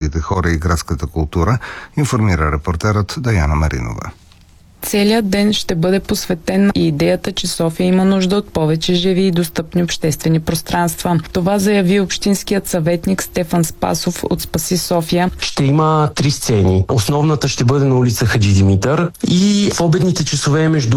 младите хора и градската култура, информира репортерът Даяна Маринова. Целият ден ще бъде посветен на идеята, че София има нужда от повече живи и достъпни обществени пространства. Това заяви общинският съветник Стефан Спасов от Спаси София. Ще има 3 сцени. Основната ще бъде на улица Хаджи Димитър и в обедните часове между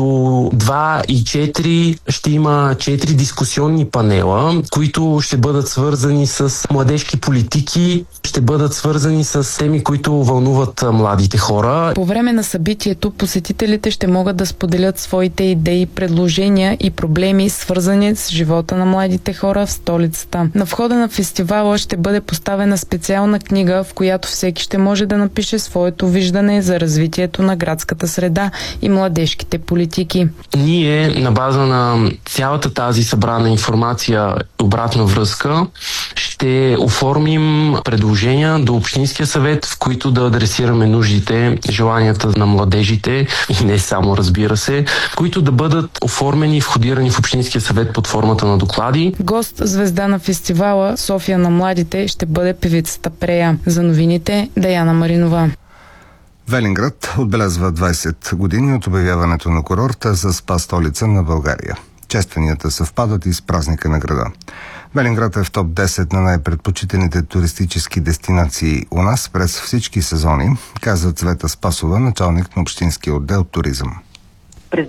2 и 4 ще има 4 дискусионни панела, които ще бъдат свързани с младежки политики, ще бъдат свързани с теми, които вълнуват младите хора. По време на събитието посетителите ще могат да споделят своите идеи, предложения и проблеми, свързани с живота на младите хора в столицата. На входа на фестивала ще бъде поставена специална книга, в която всеки ще може да напише своето виждане за развитието на градската среда и младежките политики. Ние на база на цялата тази събрана информация и обратна връзка ще оформим предложения до Общинския съвет, в които да адресираме нуждите, желанията на младежите и не само, разбира се, които да бъдат оформени и входирани в Общинския съвет под формата на доклади. Гост звезда на фестивала София на младите ще бъде певицата Прея. За новините Даяна Маринова. Велинград отбелязва 20 години от обявяването на курорта за спа столица на България. Честванията съвпадат и с празника на града. Велинград е в топ 10 на най-предпочитаните туристически дестинации у нас през всички сезони, казва Цвета Спасова, началник на общинския отдел туризъм. През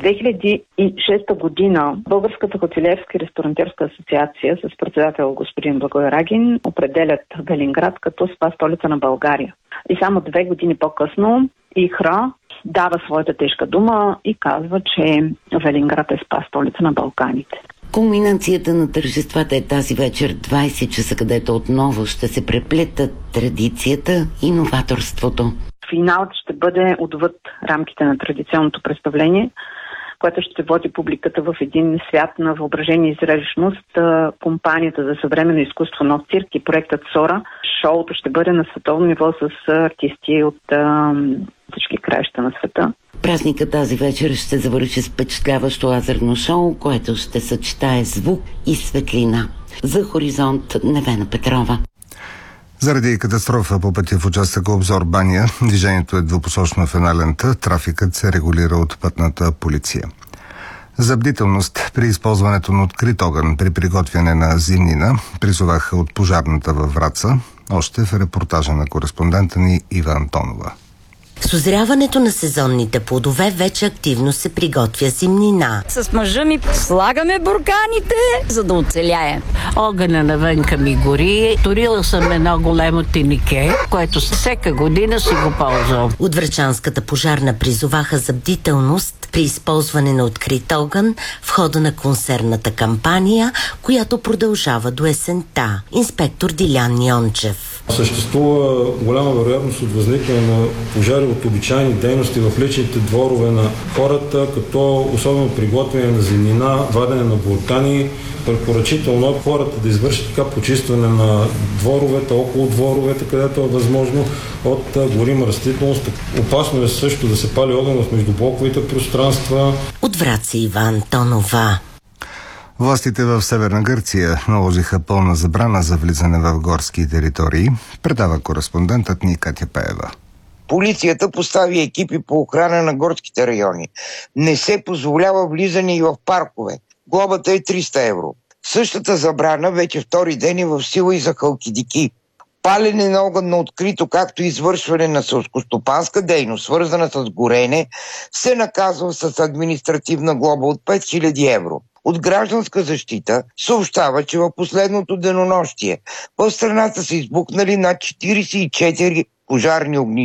2006 година Българската хотелиерска и ресторантьорска асоциация с председател господин Благой Рагин определят Велинград като спа столица на България. И само 2 години по-късно ИХРА дава своята тежка дума и казва, че Велинград е спа столица на Балканите. Кулминацията на тържествата е тази вечер 20 часа, където отново ще се преплетат традицията и новаторството. Финалът ще бъде отвъд рамките на традиционното представление, което ще води публиката в един свят на въображение и зрелищност. Компанията за съвременно изкуство Нов цирк и проектът СОРА. Шоуто ще бъде на световно ниво с артисти от всички краища на света. Празникът тази вечер ще завърши с впечатляващо лазерно шоу, което ще съчетае звук и светлина. За Хоризонт Невена Петрова. Заради катастрофа по пътя в участъка Обзор Баня, движението е двупосочно в една лента, трафикът се регулира от пътната полиция. За бдителност при използването на открит огън при приготвяне на зимнина призоваха от пожарната във Враца, още в репортажа на кореспондента ни Ива Антонова. С озряването на сезонните плодове вече активно се приготвя зимнина. С мъжа ми слагаме бурканите, за да оцеляем. Огъня навънка ми гори. Турила съм едно големо тенике, което всяка година си го ползвам. От Врачанската пожарна призоваха за бдителност при използване на открит огън в хода на консервната кампания, която продължава до есента. Инспектор Дилян Йончев. Съществува голяма вероятност от възникване на пожари от обичайни дейности в личните дворове на хората, като особено приготвяне на зимнина, вадене на буркани. Препоръчително е хората да извършат така почистване на дворовете, около дворовете, където е възможно от горима растителност. Опасно е също да се пали огън в междублоковите пространства. От Враца Ива Антонова. Властите в Северна Гърция наложиха пълна забрана за влизане в горски територии, предава кореспондентът ни Катя Пеева. Полицията постави екипи по охрана на горските райони. Не се позволява влизане и в паркове. Глобата е 300 евро. Същата забрана вече втори ден е в сила и за халкидики. Палене на огън на открито, както и извършване на селскостопанска дейност, свързана с горене, се наказва с административна глоба от 5000 евро. От Гражданска защита съобщава, че в последното денонощие в страната са избухнали над 44 пожарни огнища.